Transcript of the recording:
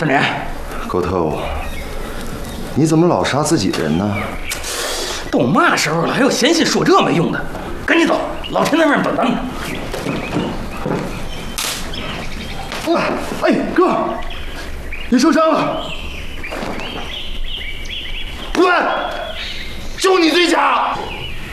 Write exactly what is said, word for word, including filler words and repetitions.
少年， 狗头，你怎么老杀自己人呢？ 都嘛时候了，还有闲心说这没用的？赶紧走，老田在外面等着呢。 哎，哥，你受伤了？不对，就你最假。